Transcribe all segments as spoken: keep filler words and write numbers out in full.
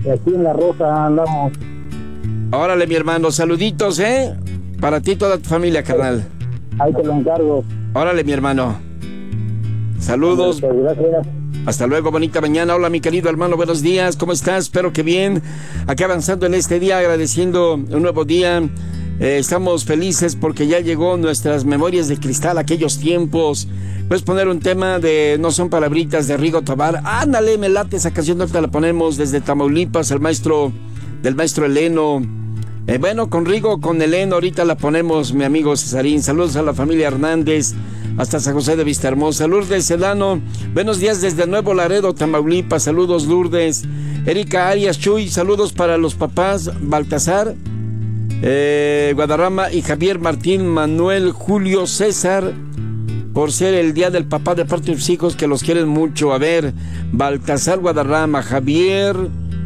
Aquí en La Rosa andamos. Órale, mi hermano, saluditos, ¿eh? Para ti y toda tu familia, carnal. Ahí te lo encargo. Órale, mi hermano. Saludos. Gracias. Hasta luego, bonita mañana. Hola, mi querido hermano, buenos días. ¿Cómo estás? Espero que bien. Aquí avanzando en este día, agradeciendo un nuevo día. Eh, estamos felices porque ya llegó nuestras memorias de cristal, aquellos tiempos. Puedes poner un tema de No son palabritas de Rigo Tobar. Ándale, me late esa canción, ahorita la ponemos desde Tamaulipas, el maestro, del maestro Eleno. Eh, bueno, con Rigo, con Eleno, ahorita la ponemos, mi amigo Cesarín. Saludos a la familia Hernández, hasta San José de Vistahermosa. Lourdes Sedano, buenos días desde Nuevo Laredo, Tamaulipas. Saludos, Lourdes. Erika Arias Chuy, saludos para los papás Baltasar, eh, Guadarrama y Javier Martín Manuel Julio César, por ser el día del papá de parte de sus hijos que los quieren mucho. A ver, Baltasar Guadarrama, Javier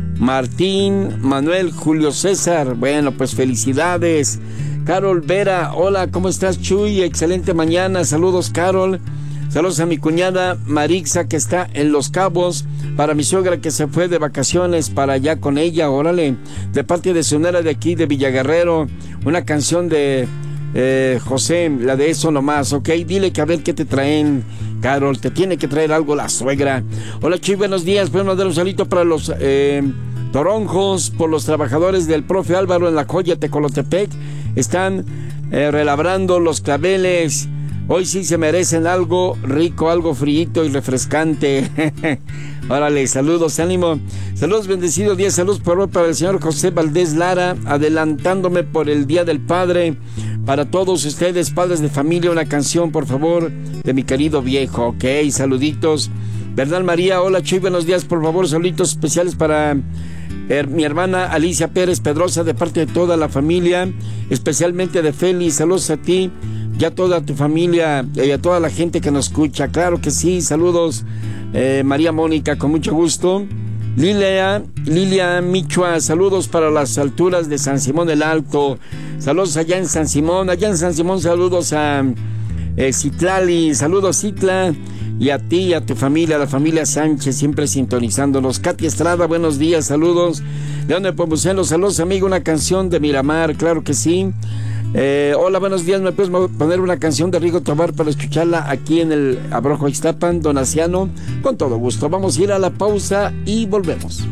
Martín Manuel Julio César. Bueno, pues felicidades. Carol Vera, hola, ¿cómo estás, Chuy? Excelente mañana, saludos, Carol. Saludos a mi cuñada Marixa, que está en Los Cabos, para mi suegra que se fue de vacaciones para allá con ella, órale, de parte de Sonera de aquí, de Villaguerrero, una canción de eh, José, la de Eso Nomás, ok, dile que a ver qué te traen, Carol, te tiene que traer algo la suegra. Hola, Chuy, buenos días, podemos dar un salito para los eh, toronjos, por los trabajadores del profe Álvaro en La Joya, Tecolotepec, están eh, relabrando los claveles. Hoy sí se merecen algo rico, algo fríito y refrescante. Órale, saludos, ánimo. Saludos, bendecidos días, saludos por hoy para el señor José Valdés Lara, adelantándome por el Día del Padre. Para todos ustedes, padres de familia, una canción, por favor, de mi querido viejo. Ok, saluditos. Bernal María, hola, Chuy, buenos días, por favor, saluditos especiales para eh, mi hermana Alicia Pérez Pedrosa, de parte de toda la familia, especialmente de Félix, saludos a ti. Ya toda tu familia y a toda la gente que nos escucha, claro que sí, saludos, eh, María Mónica, con mucho gusto. Lilia, Lilia Michua, saludos para las alturas de San Simón el Alto, saludos allá en San Simón, allá en San Simón, saludos a eh, Citlali, saludos Citla, y a ti y a tu familia, a la familia Sánchez, siempre sintonizándonos. Katy Estrada, buenos días, saludos. León de Pomuceno, saludos amigo, una canción de Miramar, claro que sí. Eh, hola, buenos días, ¿me puedes poner una canción de Rigo Tobar para escucharla aquí en el Abrojo Ixtapan, Donaciano? Con todo gusto, vamos a ir a la pausa y volvemos.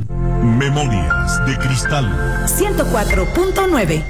Memorias de Cristal ciento cuatro punto nueve.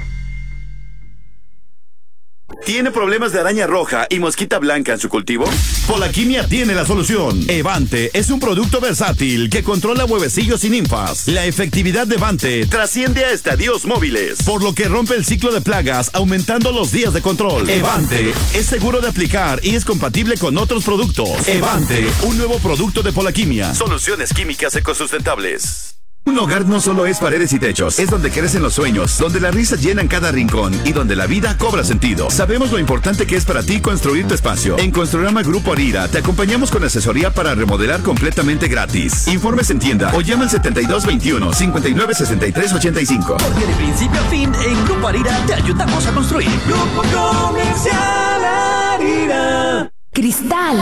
¿Tiene problemas de araña roja y mosquita blanca en su cultivo? Polaquimia tiene la solución. Evante es un producto versátil que controla huevecillos y ninfas. La efectividad de Evante trasciende a estadios móviles, por lo que rompe el ciclo de plagas, aumentando los días de control. Evante es seguro de aplicar y es compatible con otros productos. Evante, un nuevo producto de Polaquimia. Soluciones químicas ecosustentables. Un hogar no solo es paredes y techos, es donde crecen los sueños, donde las risas llenan cada rincón y donde la vida cobra sentido. Sabemos lo importante que es para ti construir tu espacio. En Construrama Grupo Arira te acompañamos con asesoría para remodelar completamente gratis. Informes en tienda o llama al setenta y dos veintiuno, cincuenta y nueve sesenta y tres ochenta y cinco. Porque de principio a fin, en Grupo Arira te ayudamos a construir. Grupo Comercial Arira. Cristal.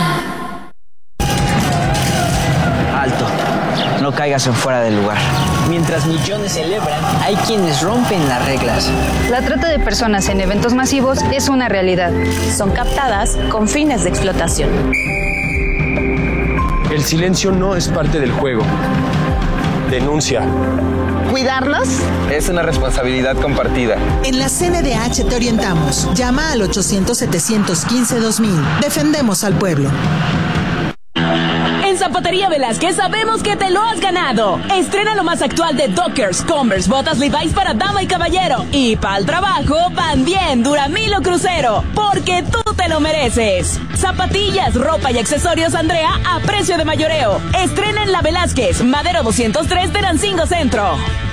Alto. No caigas en fuera del lugar. Mientras millones celebran, hay quienes rompen las reglas. La trata de personas en eventos masivos es una realidad. Son captadas con fines de explotación. El silencio no es parte del juego. Denuncia. ¿Cuidarlos? Es una responsabilidad compartida. En la C N D H te orientamos. Llama al ochocientos, setecientos quince, dos mil. Defendemos al pueblo. En Zapatería Velázquez sabemos que te lo has ganado. Estrena lo más actual de Dockers, Converse, botas Levi's para dama y caballero. Y para el trabajo, Van Bien, Duramil o Crucero. Porque tú te lo mereces. Zapatillas, ropa y accesorios Andrea a precio de mayoreo. Estrena en la Velázquez, Madero doscientos tres, Terancingo Centro.